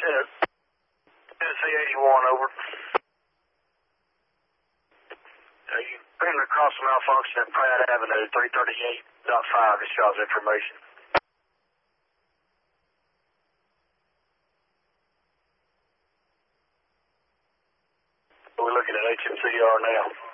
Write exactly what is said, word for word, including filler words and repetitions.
Tennessee eighty-one, over. Uh, you been across the malfunction at Pratt Avenue, three thirty-eight point five, just y'all's information. We're looking at H M C R now.